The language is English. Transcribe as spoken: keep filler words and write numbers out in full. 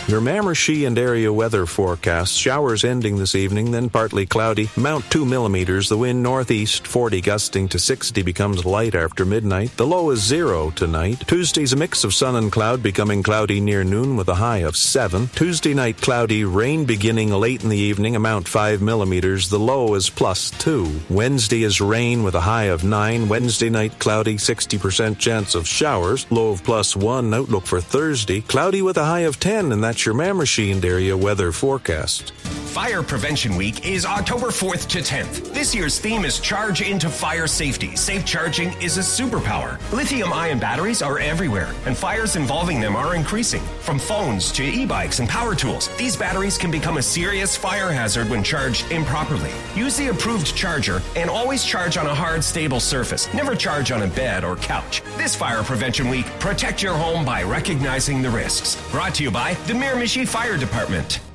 Your Miramichi and area weather forecast. Showers ending this evening, then partly cloudy. Mount two millimeters. The wind northeast, forty gusting to sixty, becomes light after midnight. The low is zero tonight. Tuesday's a mix of sun and cloud, becoming cloudy near noon with a high of seven. Tuesday night cloudy, rain beginning late in the evening, amount five millimeters. The low is plus two. Wednesday is rain with a high of nine. Wednesday night cloudy, sixty percent chance of showers. Low of plus one. Outlook for Thursday, cloudy with a high of ten, and that's your Miramichi and area weather forecast. Fire Prevention Week is October fourth to tenth. This year's theme is Charge into Fire Safety. Safe charging is a superpower. Lithium-ion batteries are everywhere, and fires involving them are increasing. From phones to e-bikes and power tools, these batteries can become a serious fire hazard when charged improperly. Use the approved charger and always charge on a hard, stable surface. Never charge on a bed or couch. This Fire Prevention Week, protect your home by recognizing the risks. Brought to you by the Miramichi Fire Department.